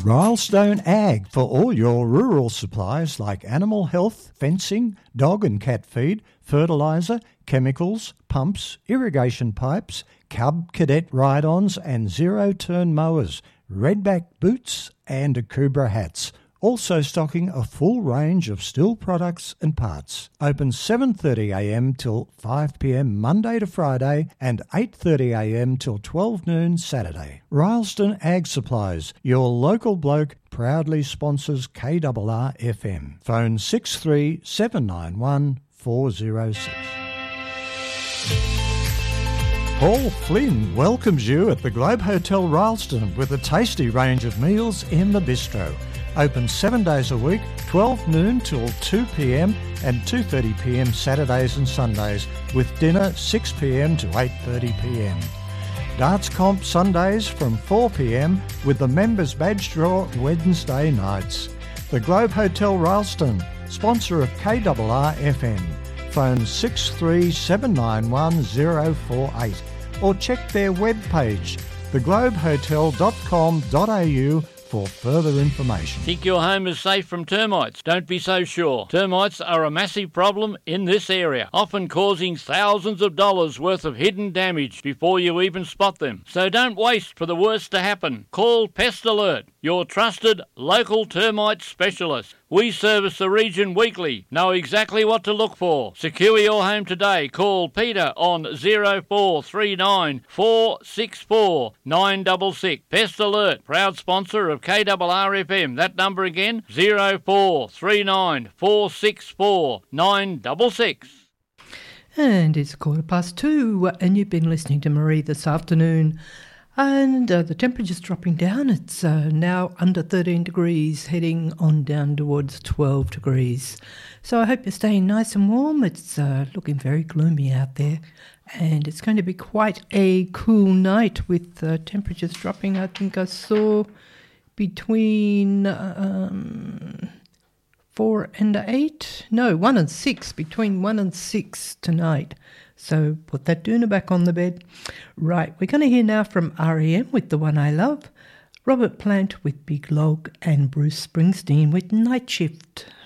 Rylestone Ag for all your rural supplies like animal health, fencing, dog and cat feed, fertiliser, chemicals, pumps, irrigation pipes, Cub Cadet ride-ons and zero-turn mowers, redback boots and Akubra hats. Also stocking a full range of Stihl products and parts. Open 7:30am till 5pm Monday to Friday and 8:30am till 12 noon Saturday. Rylestone Ag Supplies, your local bloke, proudly sponsors KRR FM. Phone 63791 406. Paul Flynn welcomes you at the Globe Hotel Rylestone with a tasty range of meals in the bistro. Open 7 days a week, 12 noon till 2pm and 2:30pm Saturdays and Sundays, with dinner 6pm to 8:30pm. Darts comp Sundays from 4pm with the members badge draw Wednesday nights. The Globe Hotel Rylestone, sponsor of KRR FM. Phone 63791 or check their webpage, theglobehotel.com.au for further information. Think your home is safe from termites? Don't be so sure. Termites are a massive problem in this area, often causing thousands of dollars worth of hidden damage before you even spot them. So don't waste for the worst to happen. Call Pest Alert, your trusted local termite specialist. We service the region weekly. Know exactly what to look for. Secure your home today. Call Peter on 0439 464 966. Pest Alert, proud sponsor of KRR FM. That number again, 0439 464 966. And it's 2:15, and you've been listening to Marie this afternoon. And the temperature's dropping down. It's now under 13 degrees, heading on down towards 12 degrees. So I hope you're staying nice and warm. It's looking very gloomy out there. And it's going to be quite a cool night with temperatures dropping. I think I saw between 4 and 8. No, 1 and 6. Between 1 and 6 tonight. So put that doona back on the bed. Right, we're going to hear now from R.E.M. with The One I Love, Robert Plant with Big Log, and Bruce Springsteen with Night Shift.